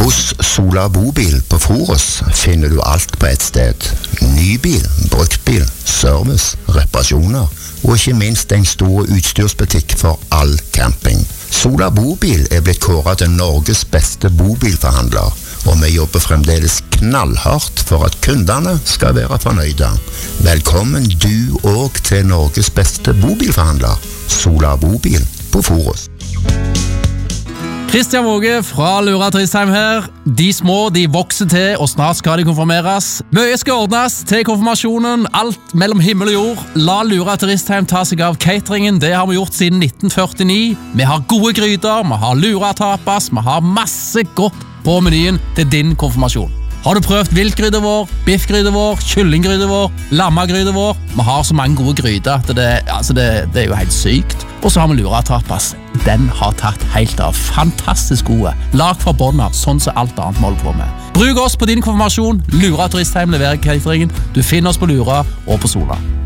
Hos Sola Bobil på Forus finner du alt på et sted. Nybil, bruktbil, service, reparasjoner og ikke minst en stor utstyrsbutikk for all camping. Sola Bobil blitt kåret til Norges beste bobilforhandler, og vi jobber fremdeles knallhardt for at kundene skal være fornøyde. Velkommen du også til Norges beste bobilforhandler, Sola Bobil på Forus. Kristian Våge fra Lura Turistheim her. De små, de vokser til, og snart skal de konfirmeres. Mye skal ordnes til konfirmasjonen, alt mellom himmel og jord. La Lura Turistheim ta seg av cateringen, det har vi gjort siden 1949. Vi har gode gryter, vi har Lura tapas, vi har masse godt på menyen til din konfirmasjon. Har du prøvd viltgryter vår, biffgryter vår, kyllinggryter vår, lammegryter vår? Vi har så mange gode gryter at det er jo helt sykt. Og så har vi Lura tapas. Den har tatt helt av. Fantastisk gode. Lag fra bånda, sånn som alt annet vi holder på med. Bruk oss på din konfirmasjon. Lura Turistheim leverer cateringen. Du finner oss på Lura og på Sola.